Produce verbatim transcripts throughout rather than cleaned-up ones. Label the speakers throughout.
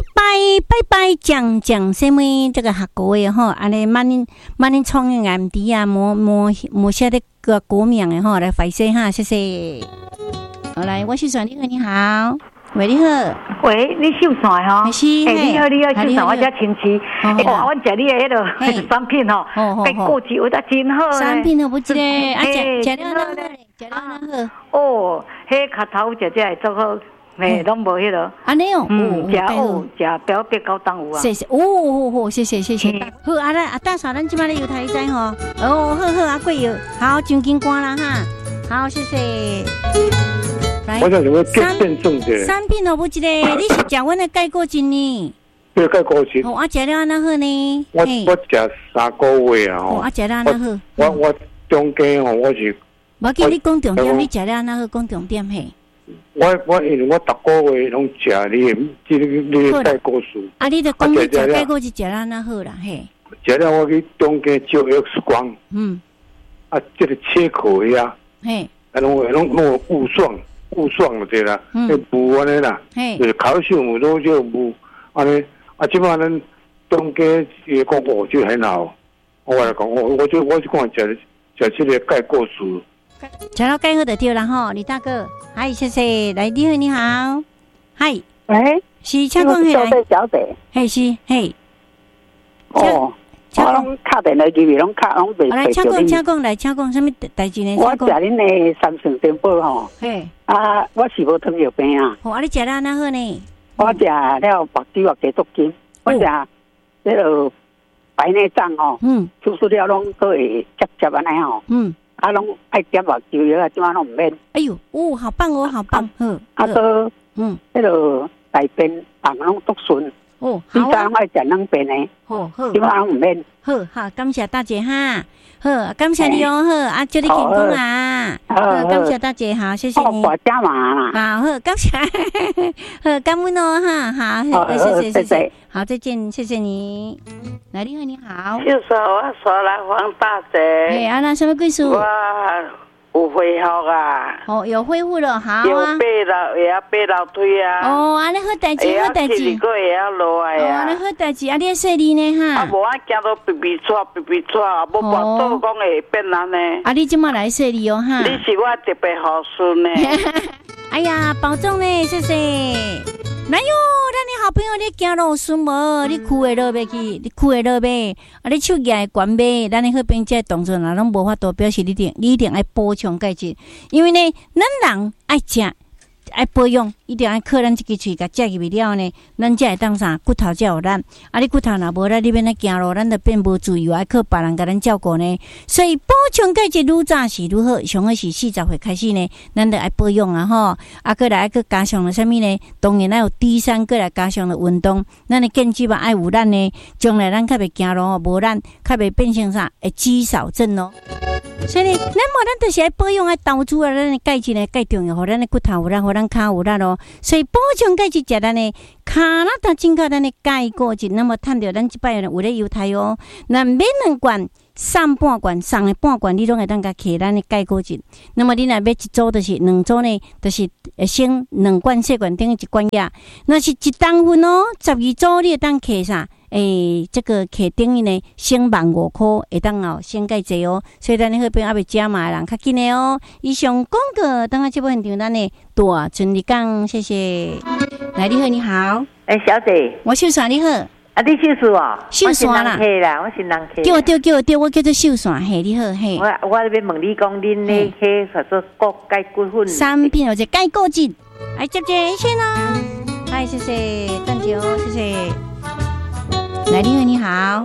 Speaker 1: 拜拜拜讲讲什么这个学国的吼，安尼慢慢恁创个 M D 啊，摸摸摸下的个国名的吼，来回声哈，谢谢。好，来，我是转你好，你好，喂，你好，
Speaker 2: 喂，你秀伞吼？
Speaker 1: 是，
Speaker 2: 哎，你好，你好，秀伞，我家亲戚，哎，我食你的迄个产品吼，该过节有得真好。
Speaker 1: 产品好不记得，啊，食食了哪好嘞？食了哪好？
Speaker 2: 哦，迄壳头食食会做好。嘿，拢无迄个，
Speaker 1: 安尼哦，
Speaker 2: 嗯，食好，食表别高档有啊。
Speaker 1: 谢谢，哦哦哦，谢谢谢谢。好，啊咱啊大嫂，咱即摆咧油台仔吼，哦，好好啊，贵油，好，上金瓜啦哈，好，谢谢。来，
Speaker 3: 我想什么更郑重的？
Speaker 1: 产品好不记得，你是食阮的钙果精呢？
Speaker 3: 对，钙果精。
Speaker 1: 哦，啊，食了安那好呢？
Speaker 3: 我我食三个月啊，吼。
Speaker 1: 哦，啊，食了安那好？
Speaker 3: 我我中间吼，我是。
Speaker 1: 我叫你讲重点，你食了安那好？讲重点嘿。
Speaker 3: 我我因为我逐个月拢食你即个你钙果素。啊，
Speaker 1: 你著讲你食钙果是食了那好啦，嘿。
Speaker 3: 食了我去中间照 X 光。嗯。啊，这个切口呀。嘿。啊，拢拢弄雾状，雾状就对啦。嗯。雾安尼啦。嘿。就是考试有拢就雾安尼，啊，即摆咱中间也讲哦就很好。我来讲，我我就我就讲食食这个钙果素。
Speaker 1: 吃了钙好就对了吼，李大哥，嗨，谢谢，来，你好，你好，嗨，
Speaker 4: 喂，
Speaker 1: 是请讲嘿，
Speaker 4: 小姐，小姐，
Speaker 1: 嘿是嘿，
Speaker 4: 哦，我拢敲电话机，拢敲拢袂。
Speaker 1: 来，请讲，请讲，来，请讲，什么代志呢？
Speaker 4: 我食恁的三成电报吼，嘿，啊，我是无糖尿病啊。
Speaker 1: 哦，啊，你食了哪好呢？
Speaker 4: 我食了目珠啊，加足筋，我食那个白内障吼，嗯，手术了拢都会接接安尼吼，嗯。啊，拢爱点目睭药啊，即马拢唔免。
Speaker 1: 哎呦，哦，好棒哦，好棒，嗯，
Speaker 4: 啊都，嗯，迄个大便放拢督顺。哦，好啊。你早爱食两便的。好，好。即马拢唔免。
Speaker 1: 好，好，感谢大姐哈。好，感谢你哦，好，啊，祝你健康啊。好，感谢大姐，好，谢谢你。
Speaker 4: 我加码啦。
Speaker 1: 好，好，感谢，好，感恩哦，哈，好，谢谢，谢谢，好，再见，谢谢你。来，你好，你好。
Speaker 5: 就是我说来黄大姐。
Speaker 1: 哎，啊，那什么贵属？
Speaker 5: 我有恢复啊。
Speaker 1: 哦，有恢复了，好啊。
Speaker 5: 有爬楼，也要爬楼梯啊。
Speaker 1: 哦，安尼好代志，好代志。
Speaker 5: 个也要落来啊。
Speaker 1: 哦，安尼好代志，啊，你说你呢哈？
Speaker 5: 啊，无啊，行到皮皮喘，皮皮喘，无跋倒讲会变安尼。
Speaker 1: 啊，你即马来说你哦哈？
Speaker 5: 你是我特别好孙呢。
Speaker 1: 哎呀，保重呢，谢谢。哪有？咱你好朋友，你行路顺无？你哭会落袂去？你哭会落袂？啊，你手举会悬袂？咱你好朋友这动作若拢无法度，表示你定你一定爱补充钙质，因为呢，咱人爱食。爱保养，一定爱靠咱这个喙甲食入去了呢，咱才会当啥骨头才有力。啊，你骨头若无力，你免来行路，咱就变无自由，爱靠别人甲咱照顾呢。所以补充钙质愈早是愈好，上好是四十岁开始呢，咱就爱保养啊吼。啊，过来爱去加上了啥物呢？当然咱有 D 三，过来加上了运动，咱的健肌嘛爱有力呢，将来咱较袂行路哦，无力，较袂变成啥会肌少症哦。所以呢，咱无咱就是爱保养啊，投资啊，咱的钙质呢，介重要，互咱的骨头有力，互咱骹有力咯。所以补充钙质，食咱的骹那搭增加咱的钙果质，那么趁着咱即摆有咧犹太哦，那免两罐，送半罐，送的半罐，你拢会当甲摕咱的钙果质。那么你若要一组，就是两组呢，就是会先两罐细罐等于一罐药。那是一等份哦，十二组你会当摕啥？诶、欸，这个客等于呢，先万五块，会当哦，先介济哦，所以咱你好边阿未加码人较紧的哦。以上广告，等下这部现场咱的大春丽讲，谢谢。来，你好，你好，
Speaker 2: 诶、欸，小姐，
Speaker 1: 我秀伞，你好，
Speaker 2: 啊，你秀伞啊？
Speaker 1: 秀伞啦，
Speaker 2: 嘿啦，我是人客。
Speaker 1: 叫我叫叫我叫我叫做秀伞，嘿，你好，嘿。
Speaker 2: 我我要问你讲，恁那迄叫做骨钙骨粉
Speaker 1: 产品或者钙骨质，来接接先啦。嗨，谢谢，邓姐哦，谢谢。来，你好，你好，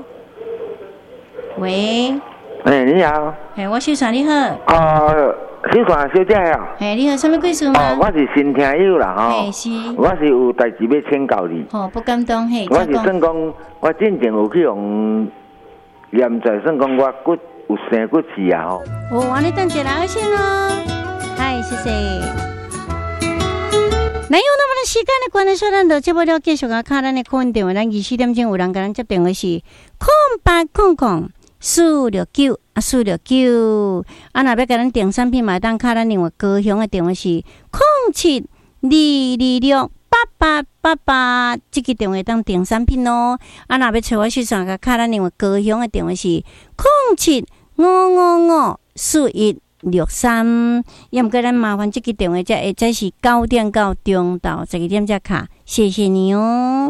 Speaker 1: 喂，
Speaker 6: 哎、欸，你好，
Speaker 1: 哎，我秀伞，你好，
Speaker 6: 哦，秀伞小姐啊，
Speaker 1: 哎，你好，什么贵属吗？
Speaker 6: 哦，我是新听友啦，吼，
Speaker 1: 哎是，
Speaker 6: 我是有代志要请教你，
Speaker 1: 哦，不敢当，嘿，
Speaker 6: 我是算讲，我之前有去用验在算讲我骨有生骨刺啊，吼，
Speaker 1: 哦，安尼等一下先咯，嗨，谢谢。哪有那么的时间的关系，说咱就接不了继续啊！看咱的客运电话，咱二四点钟有人跟咱接电话是空八空空四六九啊四六九啊，若要给咱订产品买单，看咱另外高雄的电话是空七二二六八八八八八，这个电话当订产品哦。啊，若要找我去上个卡，咱另外高雄的电话是零七五五五四一六三。也毋过咱麻烦这个电话才会再是九点到中到十二点才卡，谢谢你哦。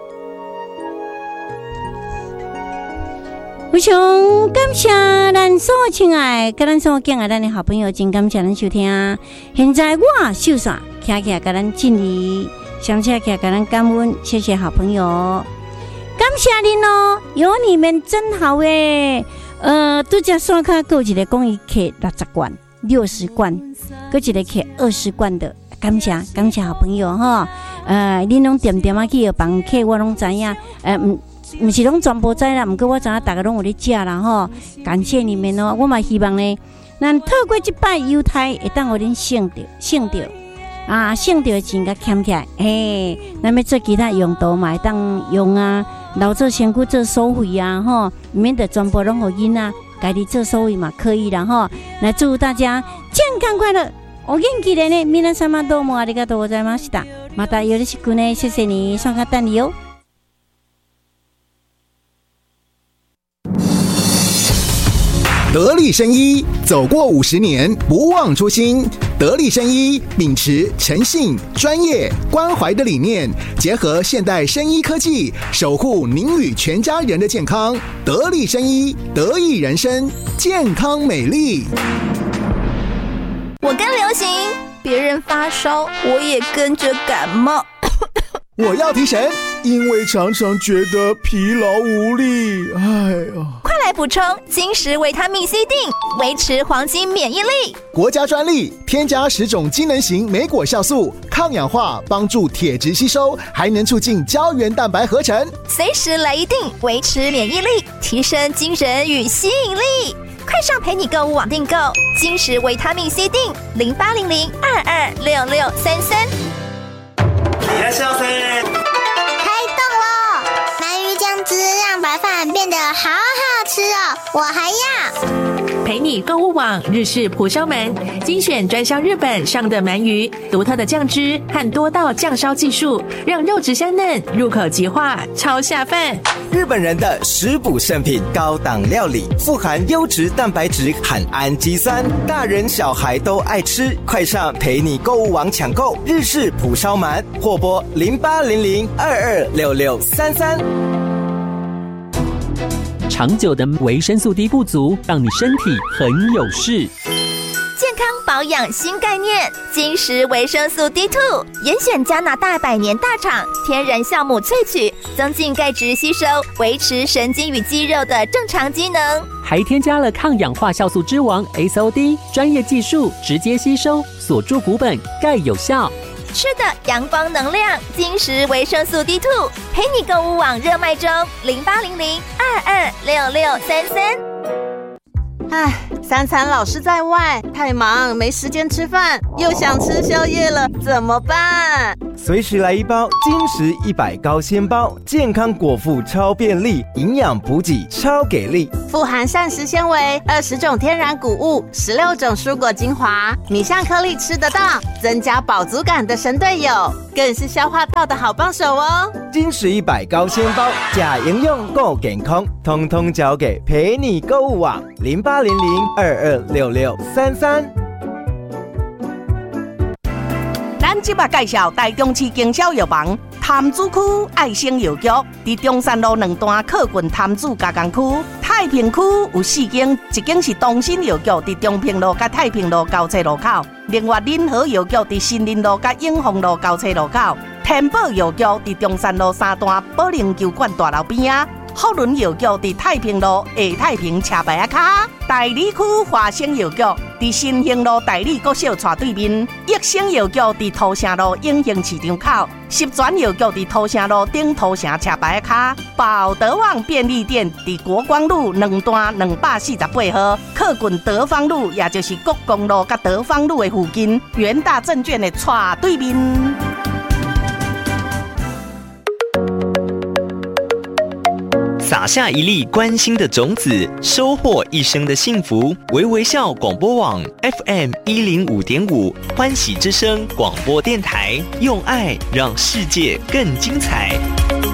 Speaker 1: 非常感谢咱所亲爱甲咱所敬爱咱的好朋友，真感谢咱收听。现在我秀煞徛起来甲咱敬礼，相车起来甲咱感恩，谢谢好朋友，感谢您哦，有你们真好诶。呃，拄则线卡有一个讲伊摕六十罐、六十罐，搁一个摕二十罐的，感谢感谢好朋友哈。呃，恁拢点点啊去药房客，我拢知影，呃嗯。毋是拢全部知啦，毋过我知影大家拢有咧食啦吼，感谢你们哦！我嘛希望呢，咱透过即摆犹太会当互恁省着省着啊，省着钱甲欠起来，嘿，咱要做其他用途嘛会当用啊，留做身躯做收费啊吼，免得全部拢互囡仔家己做收费嘛可以啦吼。来祝大家健康快乐，お元気でね，皆様どうもありがとうございました。またよろしくね，谢谢你，上课等你哦。
Speaker 7: 得力生医走过五十年，不忘初心。得力生医秉持诚信、专业、关怀的理念，结合现代生医科技，守护您与全家人的健康。得力生医，得益人生，健康美丽。
Speaker 8: 我跟流行，别人发烧，我也跟着感冒。
Speaker 7: 我要提神，因为常常觉得疲劳无力。哎呀！
Speaker 8: 快来补充金石维他命 C 锭，维持黄金免疫力。
Speaker 7: 国家专利，添加十种机能型莓果酵素，抗氧化，帮助铁质吸收，还能促进胶原蛋白合成。
Speaker 8: 随时来一锭，维持免疫力，提升精神与吸引力。快上陪你购物网订购金石维他命 C 锭，零八零零二二六六三三。
Speaker 9: いらっしゃいませ。
Speaker 10: 开动喽！鳗鱼酱汁让白饭变得好好吃哦，我还要。
Speaker 11: 陪你购物网日式蒲烧鳗，精选专销日本上的鳗鱼，独特的酱汁和多道酱烧技术，让肉质香嫩，入口即化，超下饭。
Speaker 9: 日本人的食补圣品，高档料理，富含优质蛋白质和氨基酸，大人小孩都爱吃。快上陪你购物网抢购日式蒲烧鳗，或拨零八零零二二六六三三。
Speaker 12: 长久的维生素 D 不足，让你身体很有事。
Speaker 8: 健康保养新概念，金石维生素 D 二 严选加拿大百年大厂天然酵母萃取，增进钙质吸收，维持神经与肌肉的正常机能，
Speaker 12: 还添加了抗氧化酵素之王 S O D， 专业技术直接吸收，锁住骨本，钙有效。
Speaker 8: 吃的阳光能量，金石维生素 D 二 陪你购物网热卖中，零八零零二二六六三三。
Speaker 13: 唉，三餐老是在外，太忙没时间吃饭，又想吃宵夜了，怎么办？
Speaker 9: 随时来一包金石一百高纤包，健康果腹超便利，营养补给超给力，
Speaker 13: 富含膳食纤维、二十种天然谷物、十六种蔬果精华，米香颗粒吃得到，增加饱足感的神队友，更是消化道的好帮手哦。
Speaker 9: 金石一百高纤包，假营养够健康，通通交给陪你购物网零八零零二二六六三三。
Speaker 14: 咱即摆介绍台中市经销药房潭子区爱生药局，伫中山路两段靠近潭子加工区。太平区有四间，一间是东兴药局，伫中平路甲太平路交叉路口；另外仁和药局伫新林路甲永丰路交叉路口；天宝药局伫中山路三段保龄球馆大楼边啊。福伦药局伫太平路下太平车牌啊卡，大理区华生药局伫新兴路大理国小斜对面，益生药局伫土城路永兴市场口，十全药局伫土城路顶土城车牌啊卡，宝德旺便利店伫国光路两段两百四十八号，靠近德芳路，也就是国光路甲德芳路的附近，元大证券的斜对面。
Speaker 9: 三
Speaker 15: 撒下一粒关心的种子，收获一生的幸福。微微笑广播网 F M 一零五点五，欢喜之声广播电台，用爱让世界更精彩。